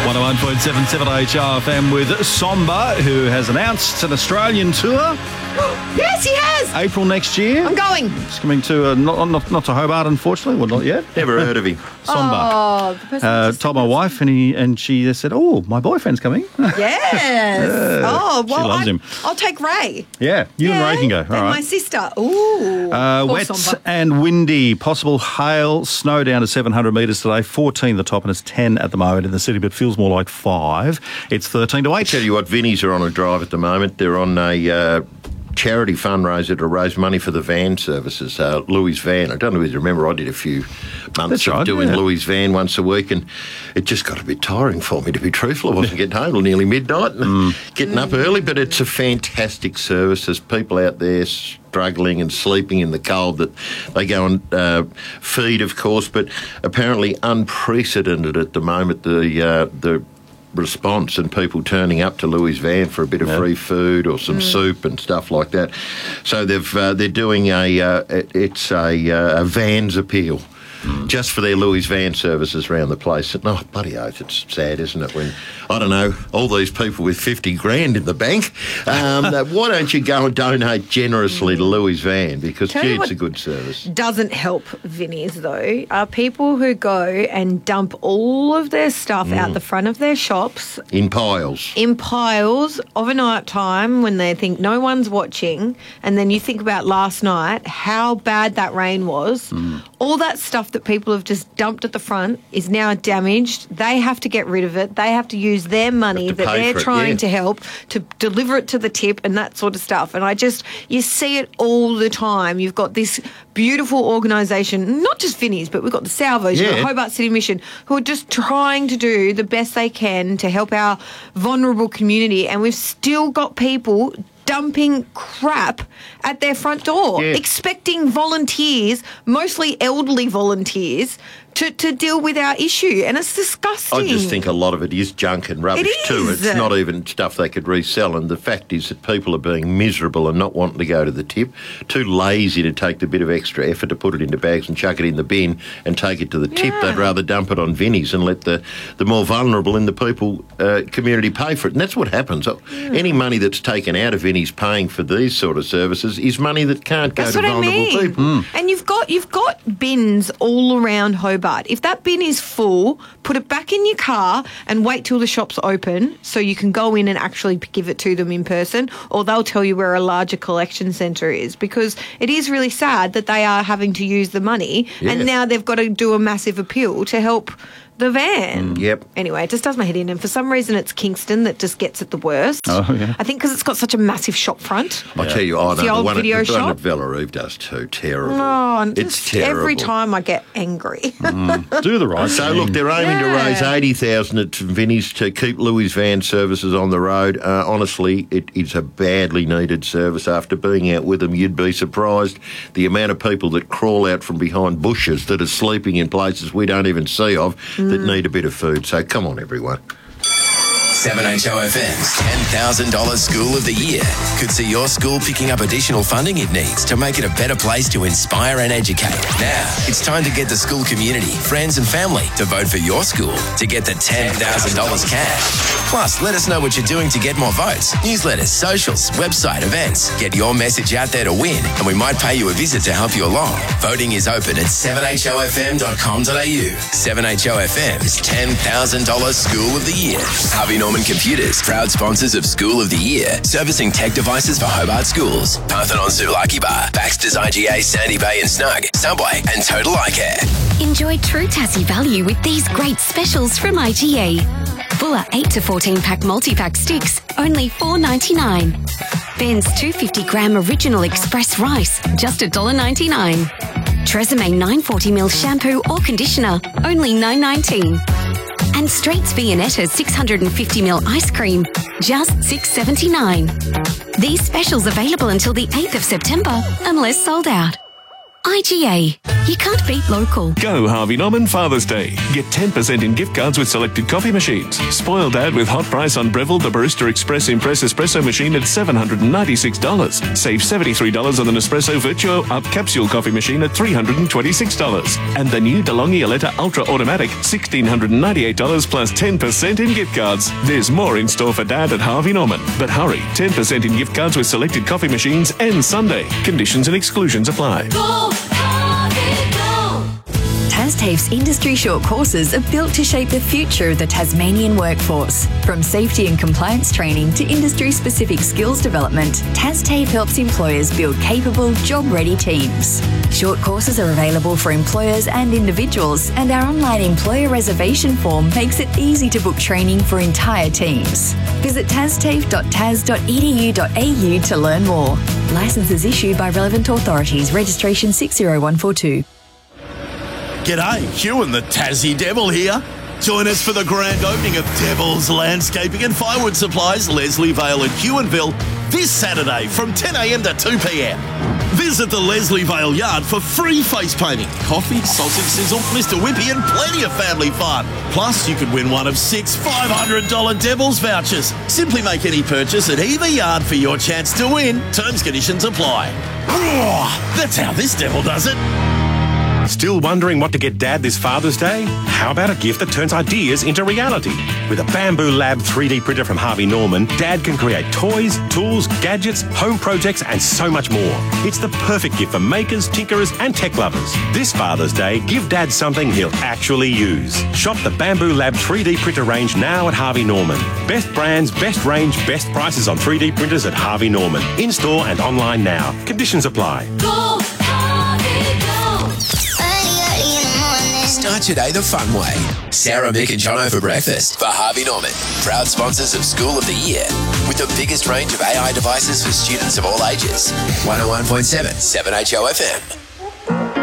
101.77 HRFM with Somba, who has announced an Australian tour. Yes, he has. April next year. I'm going. It's coming to not to Hobart, unfortunately. Well, not yet. Never heard of him. Somba. Oh, the person Told my wife, and she said, "Oh, my boyfriend's coming." Yes. Oh, well, she loves him. I'll take Ray. Yeah, you and Ray can go. All And right. my sister. Ooh. Wet Somba. and windy, possible hail, snow down to 700 metres today, 14 at the top and it's 10 at the moment in the city, but feels more like 5. It's 13 to 8. Tell you what, Vinnies are on a drive at the moment. They're on a charity fundraiser to raise money for the van services, Louis Van. I don't know if you remember, I did a few months of doing Louis Van once a week, and it just got a bit tiring for me, to be truthful. I wasn't getting home till nearly midnight and getting up early, but it's a fantastic service. There's people out there struggling and sleeping in the cold that they go and feed, of course, but apparently unprecedented at the moment, the response and people turning up to Louis Van for a bit of free food or some soup and stuff like that. So they're doing a Vans appeal. Just for their Louis Van services around the place. Oh, bloody oath, it's sad, isn't it? When, I don't know, all these people with 50 grand in the bank, why don't you go and donate generously to Louis Van? Because, gee, it's a good service. Doesn't help Vinnies, though, are people who go and dump all of their stuff out the front of their shops. In piles. In piles of a night time when they think no one's watching, and then you think about last night, how bad that rain was. All that stuff that people have just dumped at the front is now damaged. They have to get rid of it. They have to use their money that they're trying to help to deliver it to the tip and that sort of stuff. And you see it all the time. You've got this beautiful organisation, not just Vinnies, but we've got the Salvos, you've got Hobart City Mission, who are just trying to do the best they can to help our vulnerable community. And we've still got people dumping crap at their front door, expecting volunteers, mostly elderly volunteers, to deal with our issue. And it's disgusting. I just think a lot of it is junk and rubbish too. It's not even stuff they could resell. And the fact is that people are being miserable and not wanting to go to the tip, too lazy to take the bit of extra effort to put it into bags and chuck it in the bin and take it to the tip. They'd rather dump it on Vinnies and let the more vulnerable in the people community pay for it. And that's what happens. Any money that's taken out of Vinnies paying for these sort of services is money that can't go to vulnerable people. And you've got bins all around Hobart. If that bin is full, put it back in your car and wait till the shop's open so you can go in and actually give it to them in person, or they'll tell you where a larger collection centre is, because it is really sad that they are having to use the money and now they've got to do a massive appeal to help the van. Anyway, it just does my head in, and for some reason it's Kingston that just gets it the worst. I think because it's got such a massive shop front. I tell you, I know the old video the one shop at Vellareve does too. Terrible. Oh, it's terrible. Every time I get angry. Do the right So, thing. look, they're aiming to raise $80,000 at Vinnies to keep Louis Van services on the road. Honestly, it's a badly needed service. After being out with them, you'd be surprised the amount of people that crawl out from behind bushes that are sleeping in places we don't even see of that need a bit of food. So, come on, everyone. 7HOFM's $10,000 School of the Year could see your school picking up additional funding it needs to make it a better place to inspire and educate. Now, it's time to get the school community, friends and family to vote for your school to get the $10,000 cash. Plus, let us know what you're doing to get more votes. Newsletters, socials, website, events. Get your message out there to win, and we might pay you a visit to help you along. Voting is open at 7hofm.com.au. 7HOFM's $10,000 School of the Year. Harvey Norman Computers, proud sponsors of School of the Year, servicing tech devices for Hobart schools. Parthenon Sulaki Bar, Baxter's IGA, Sandy Bay and Snug, Subway and Total Eye Care. Enjoy true Tassie value with these great specials from IGA. Bulla 8 to 14 pack multi-pack sticks, only $4.99. Ben's 250-gram original express rice, just $1.99. Tresemme 940ml shampoo or conditioner, only $9.19. And Streets Viennetta 650ml ice cream, just $6.79. These specials available until the 8th of September, unless sold out. IGA. You can't beat local. Go Harvey Norman Father's Day. Get 10% in gift cards with selected coffee machines. Spoil Dad with hot price on Breville the Barista Express Impress Espresso machine at $796. Save $73 on the Nespresso Virtuo Up Capsule coffee machine at $326. And the new DeLonghi Aletta Ultra Automatic, $1,698 plus 10% in gift cards. There's more in store for Dad at Harvey Norman. But hurry, 10% in gift cards with selected coffee machines and Sunday. Conditions and exclusions apply. TasTAFE's industry short courses are built to shape the future of the Tasmanian workforce. From safety and compliance training to industry-specific skills development, TasTAFE helps employers build capable, job-ready teams. Short courses are available for employers and individuals, and our online employer reservation form makes it easy to book training for entire teams. Visit tastafe.tas.edu.au to learn more. Licenses issued by relevant authorities. Registration 60142. G'day, Hugh and the Tassie Devil here. Join us for the grand opening of Devil's Landscaping and Firewood Supplies, Leslie Vale and Huonville, this Saturday from 10 a.m. to 2 p.m. Visit the Leslie Vale yard for free face painting, coffee, sausage sizzle, Mr. Whippy and plenty of family fun. Plus, you could win one of 6 $500 Devil's vouchers. Simply make any purchase at either yard for your chance to win. Terms, conditions apply. Roar! That's how this devil does it. Still wondering what to get Dad this Father's Day? How about a gift that turns ideas into reality? With a Bamboo Lab 3D printer from Harvey Norman, Dad can create toys, tools, gadgets, home projects and so much more. It's the perfect gift for makers, tinkerers and tech lovers. This Father's Day, give Dad something he'll actually use. Shop the Bamboo Lab 3D printer range now at Harvey Norman. Best brands, best range, best prices on 3D printers at Harvey Norman. In-store and online now. Conditions apply. Go, Harvey, go! Start your day the fun way. Sarah, Mick and Jono for breakfast for Harvey Norman, proud sponsors of School of the Year, with the biggest range of AI devices for students of all ages. 101.7 7HO FM.